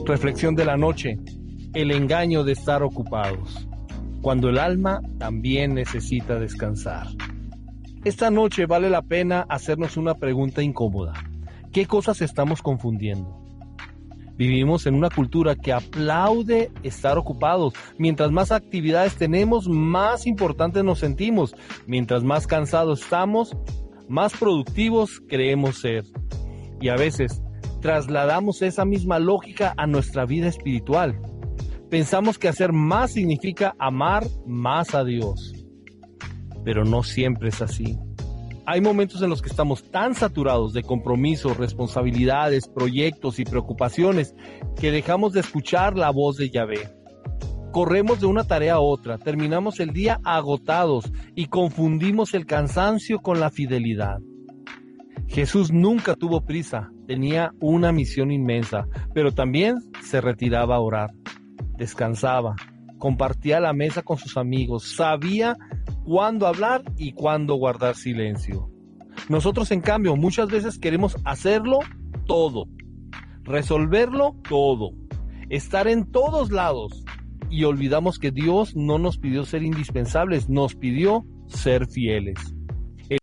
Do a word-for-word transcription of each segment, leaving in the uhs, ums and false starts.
Reflexión de la noche: el engaño de estar ocupados, cuando el alma también necesita descansar. Esta noche vale la pena hacernos una pregunta incómoda. ¿Qué cosas estamos confundiendo? Vivimos en una cultura que aplaude estar ocupados. Mientras más actividades tenemos, más importantes nos sentimos. Mientras más cansados estamos, más productivos creemos ser. Y a veces trasladamos esa misma lógica a nuestra vida espiritual. Pensamos que hacer más significa amar más a Dios. Pero no siempre es así. Hay momentos en los que estamos tan saturados de compromisos, responsabilidades, proyectos y preocupaciones que dejamos de escuchar la voz de Yahvé. Corremos de una tarea a otra, terminamos el día agotados y confundimos el cansancio con la fidelidad. Jesús nunca tuvo prisa, tenía una misión inmensa, pero también se retiraba a orar, descansaba, compartía la mesa con sus amigos, sabía cuándo hablar y cuándo guardar silencio. Nosotros, en cambio, muchas veces queremos hacerlo todo, resolverlo todo, estar en todos lados, y olvidamos que Dios no nos pidió ser indispensables, nos pidió ser fieles. El...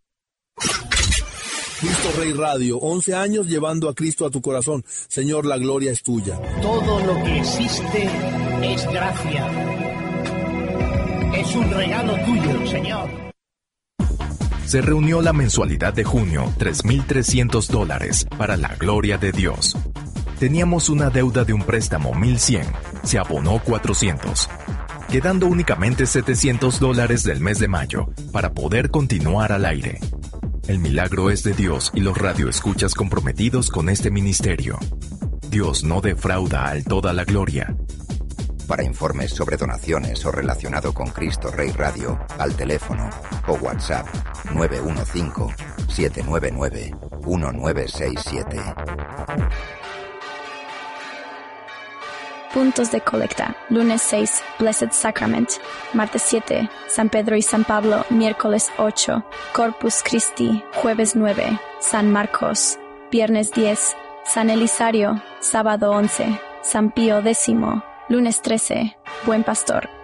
Cristo Rey Radio, once años llevando a Cristo a tu corazón. Señor, la gloria es tuya. Todo lo que existe es gracia. Es un regalo tuyo, Señor. Se reunió la mensualidad de junio, tres mil trescientos dólares, para la gloria de Dios. Teníamos una deuda de un préstamo mil cien, se abonó cuatrocientos, quedando únicamente setecientos dólares del mes de mayo para poder continuar al aire. El milagro es de Dios y los radioescuchas comprometidos con este ministerio. Dios no defrauda al toda la gloria. Para informes sobre donaciones o relacionado con Cristo Rey Radio, al teléfono o WhatsApp nueve uno cinco, siete nueve nueve, uno nueve seis siete. Puntos de colecta. Lunes seis, Blessed Sacrament. Martes siete, San Pedro y San Pablo. Miércoles ocho, Corpus Christi. Jueves nueve, San Marcos. Viernes diez, San Elisario. Sábado once, San Pío X. Lunes trece, Buen Pastor.